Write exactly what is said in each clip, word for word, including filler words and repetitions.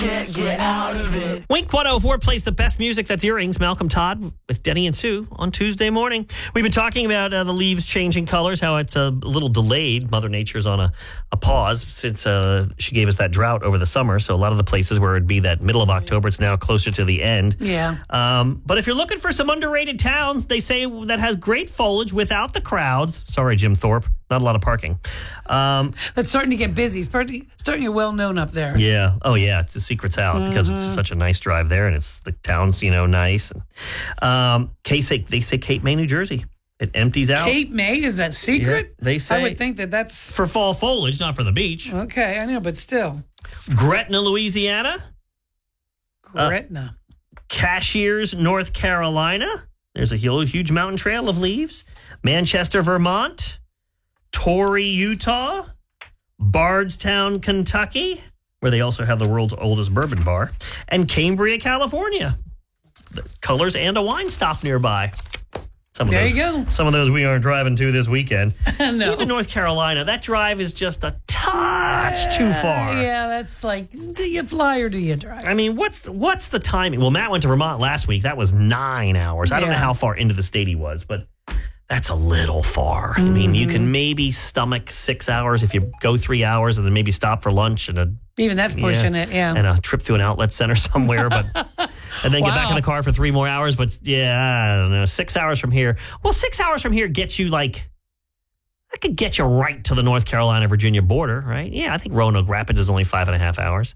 Get, get out of it. Wink one oh four plays the best music. That's Earrings. Malcolm Todd with Denny and Sue on Tuesday morning. We've been talking about uh, the leaves changing colors, how it's a little delayed. Mother Nature's on a, a pause since uh, she gave us that drought over the summer. So a lot of the places where it'd be that middle of October, it's now closer to the end. Yeah. Um, but if you're looking for some underrated towns, they say that has great foliage without the crowds. Sorry, Jim Thorpe. Not a lot of parking. Um, That's starting to get busy. Starting, starting to get well known up there. Yeah. Oh, yeah. The secret's out mm-hmm. because it's such a nice drive there, and it's the town's, you know, nice. And, um, Cape, they say Cape May, New Jersey. It empties out. Cape May is that secret? Yeah, they say. I would think that that's for fall foliage, not for the beach. Okay, I know, but still. Gretna, Louisiana. Gretna. Uh, Cashiers, North Carolina. There's a huge mountain trail of leaves. Manchester, Vermont. Torrey, Utah, Bardstown, Kentucky, where they also have the world's oldest bourbon bar, and Cambria, California. The colors and a wine stop nearby. Some of there those, you go. Some of those we are driving to this weekend. No. Even North Carolina, that drive is just a touch uh, too far. Yeah, that's like, do you fly or do you drive? I mean, what's the, what's the timing? Well, Matt went to Vermont last week. That was nine hours. I don't yeah. know how far into the state he was, but that's a little far. Mm-hmm. I mean, you can maybe stomach six hours if you go three hours and then maybe stop for lunch and a even that's pushing yeah, it, yeah. And a trip to an outlet center somewhere, but and then wow. get back in the car for three more hours. But yeah, I don't know, six hours from here. Well, six hours from here gets you like that could get you right to the North Carolina Virginia border, right? Yeah, I think Roanoke Rapids is only five and a half hours.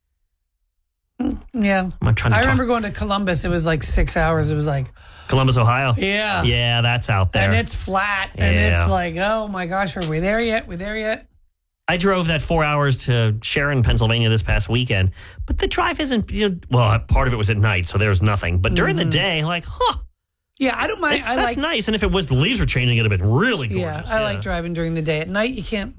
Yeah, I'm trying to I talk. remember going to Columbus. It was like six hours. It was like Columbus, Ohio. Yeah, yeah, that's out there, and it's flat, and yeah. it's like, oh my gosh, are we there yet? We there yet? I drove that four hours to Sharon, Pennsylvania this past weekend, but the drive isn't. You know, well, part of it was at night, so there was nothing. But during mm-hmm. the day, like, huh? Yeah, I don't mind. It's, I that's like, nice, and if it was the leaves were changing, it'd have been really gorgeous. Yeah, I yeah. like driving during the day. At night, you can't.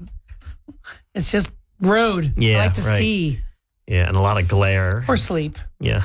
It's just road. Yeah, I like to right. see. Yeah, and a lot of glare. Or sleep. Yeah.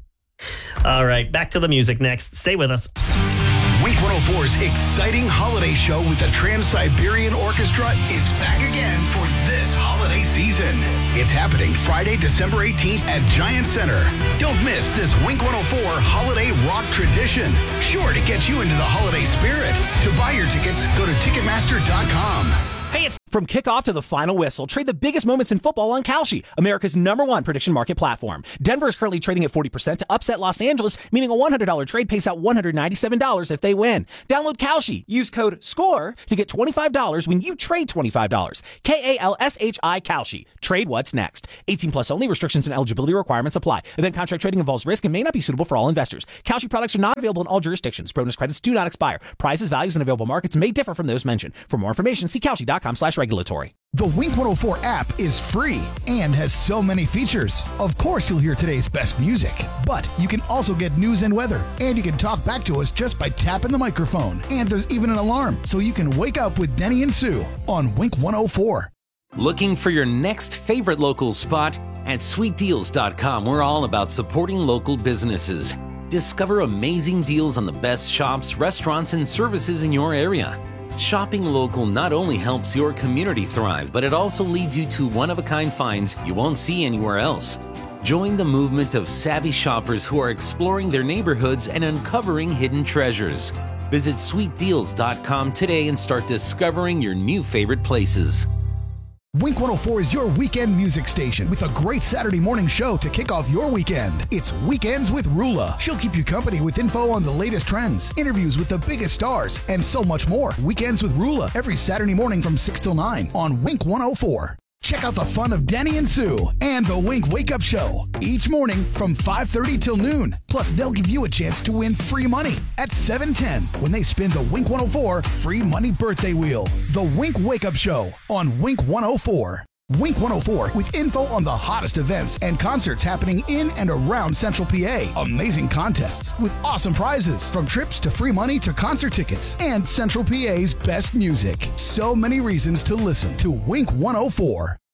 All right, back to the music next. Stay with us. Wink one oh four's exciting holiday show with the Trans-Siberian Orchestra is back again for this holiday season. It's happening Friday, December eighteenth at Giant Center. Don't miss this Wink one oh four holiday rock tradition. Sure to get you into the holiday spirit. To buy your tickets, go to Ticketmaster dot com. Hey, it's from kickoff to the final whistle, trade the biggest moments in football on Kalshi, America's number one prediction market platform. Denver is currently trading at forty percent to upset Los Angeles, meaning a one hundred dollars trade pays out one hundred ninety-seven dollars if they win. Download Kalshi. Use code SCORE to get twenty-five dollars when you trade twenty-five dollars. K A L S H I Kalshi. Trade what's next. eighteen plus only. Restrictions and eligibility requirements apply. Event contract trading involves risk and may not be suitable for all investors. Kalshi products are not available in all jurisdictions. Bonus credits do not expire. Prices, values, and available markets may differ from those mentioned. For more information, see Kalshi dot com slash regulatory. The Wink one oh four app is free and has so many features. Of course, you'll hear today's best music, but you can also get news and weather, and you can talk back to us just by tapping the microphone. And there's even an alarm, so you can wake up with Denny and Sue on Wink one oh four. Looking for your next favorite local spot? At sweet deals dot com, we're all about supporting local businesses. Discover amazing deals on the best shops, restaurants, and services in your area. Shopping local not only helps your community thrive, but it also leads you to one-of-a-kind finds you won't see anywhere else. Join the movement of savvy shoppers who are exploring their neighborhoods and uncovering hidden treasures. Visit sweet deals dot com today and start discovering your new favorite places. Wink one oh four is your weekend music station with a great Saturday morning show to kick off your weekend. It's Weekends with Rula. She'll keep you company with info on the latest trends, interviews with the biggest stars, and so much more. Weekends with Rula every Saturday morning from six till nine on Wink one oh four. Check out the fun of Denny and Sue and the Wink Wake Up Show each morning from five thirty till noon. Plus, they'll give you a chance to win free money at seven ten when they spin the Wink one oh four free money birthday wheel. The Wink Wake Up Show on Wink one oh four. Wink one oh four with info on the hottest events and concerts happening in and around Central P A. Amazing contests with awesome prizes from trips to free money to concert tickets and Central P A's best music. So many reasons to listen to Wink one oh four.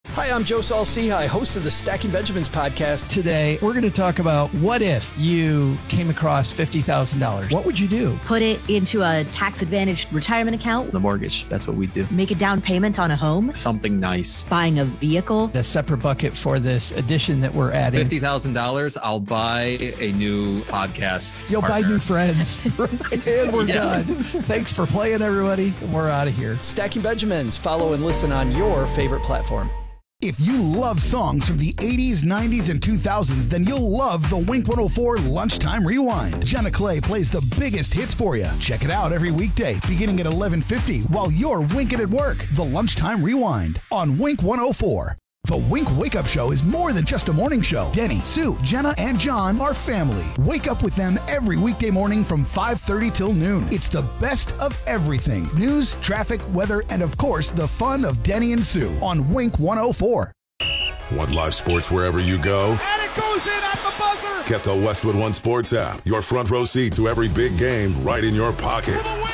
Hi, I'm Joe Saul-Sehy, host of the Stacking Benjamins podcast. Today, we're going to talk about what if you came across fifty thousand dollars. What would you do? Put it into a tax-advantaged retirement account. The mortgage, that's what we do. Make a down payment on a home. Something nice. Buying a vehicle. The separate bucket for this edition that we're adding. fifty thousand dollars, I'll buy a new podcast. You'll partner. buy new friends. And we're yeah. done. Thanks for playing, everybody. We're out of here. Stacking Benjamins. Follow and listen on your favorite platform. If you love songs from the eighties, nineties, and two thousands, then you'll love the Wink one oh four Lunchtime Rewind. Jenna Clay plays the biggest hits for you. Check it out every weekday, beginning at eleven fifty, while you're winking at work. The Lunchtime Rewind on Wink one oh four. The Wink Wake Up Show is more than just a morning show. Denny, Sue, Jenna, and John are family. Wake up with them every weekday morning from five thirty till noon. It's the best of everything. News, traffic, weather, and of course, the fun of Denny and Sue on Wink one oh four. Want live sports wherever you go? And it goes in at the buzzer! Get the Westwood One Sports app. Your front row seat to every big game right in your pocket. For the win!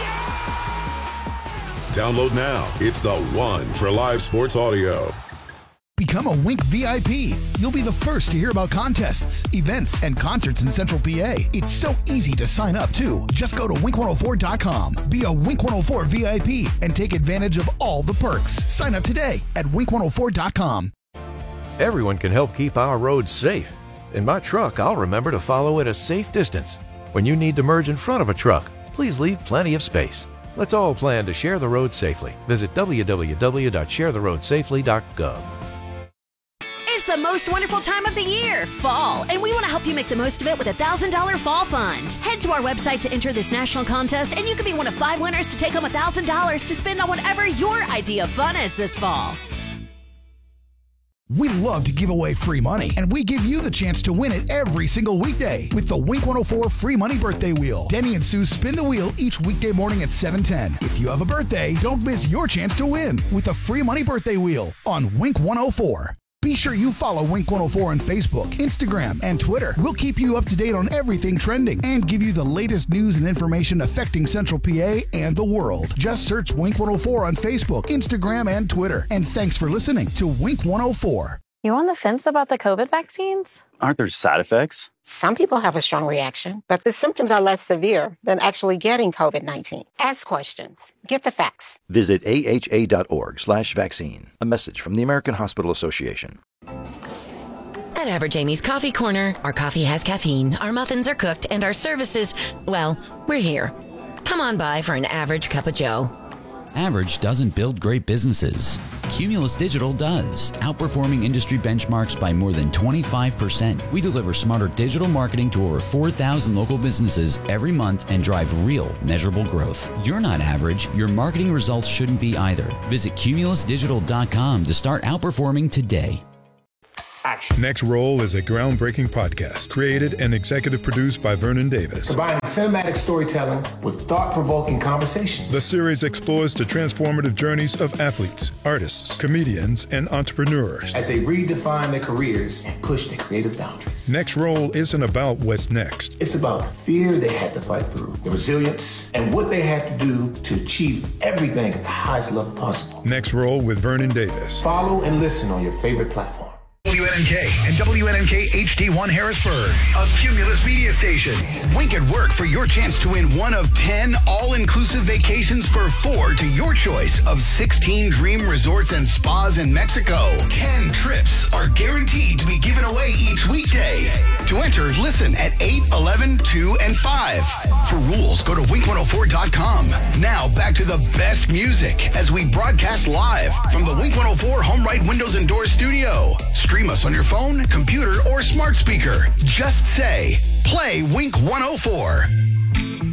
Yeah! Download now. It's the one for live sports audio. Become a Wink V I P. You'll be the first to hear about contests, events, and concerts in Central P A. It's so easy to sign up, too. Just go to wink one oh four dot com. Be a Wink one oh four V I P and take advantage of all the perks. Sign up today at wink one oh four dot com. Everyone can help keep our roads safe. In my truck, I'll remember to follow at a safe distance. When you need to merge in front of a truck, please leave plenty of space. Let's all plan to share the road safely. Visit w w w dot share the road safely dot gov. It's the most wonderful time of the year, fall, and we want to help you make the most of it with a one thousand dollars Fall Fund. Head to our website to enter this national contest, and you could be one of five winners to take home one thousand dollars to spend on whatever your idea of fun is this fall. We love to give away free money, and we give you the chance to win it every single weekday with the Wink one oh four Free Money Birthday Wheel. Denny and Sue spin the wheel each weekday morning at seven ten. If you have a birthday, don't miss your chance to win with the Free Money Birthday Wheel on Wink one oh four. Be sure you follow Wink one oh four on Facebook, Instagram, and Twitter. We'll keep you up to date on everything trending and give you the latest news and information affecting Central P A and the world. Just search Wink one oh four on Facebook, Instagram, and Twitter. And thanks for listening to Wink one oh four. You on the fence about the COVID vaccines? Aren't there side effects? Some people have a strong reaction, but the symptoms are less severe than actually getting COVID nineteen. Ask questions. Get the facts. Visit A H A dot org slash vaccine. A message from the American Hospital Association. At Average Amy's Coffee Corner, our coffee has caffeine, our muffins are cooked, and our services, well, we're here. Come on by for an average cup of joe. Average doesn't build great businesses. Cumulus Digital does, outperforming industry benchmarks by more than twenty-five percent. We deliver smarter digital marketing to over four thousand local businesses every month and drive real, measurable growth. You're not average. Your marketing results shouldn't be either. Visit cumulus digital dot com to start outperforming today. Action. Next Roll is a groundbreaking podcast created and executive produced by Vernon Davis. Combining cinematic storytelling with thought-provoking conversations. The series explores the transformative journeys of athletes, artists, comedians, and entrepreneurs as they redefine their careers and push their creative boundaries. Next Roll isn't about what's next. It's about the fear they had to fight through, the resilience, and what they had to do to achieve everything at the highest level possible. Next Roll with Vernon Davis. Follow and listen on your favorite platform. W N N K and W N N K H D one Harrisburg, a Cumulus media station. Wink at work for your chance to win one of ten all-inclusive vacations for four to your choice of sixteen dream resorts and spas in Mexico. ten trips are guaranteed to be given away each weekday. To enter, listen at eight, eleven, two, and five. For rules, go to wink one oh four dot com. Now back to the best music as we broadcast live from the Wink one oh four Home Right Windows and Doors studio. Stream us on your phone, computer, or smart speaker. Just say, play Wink one oh four.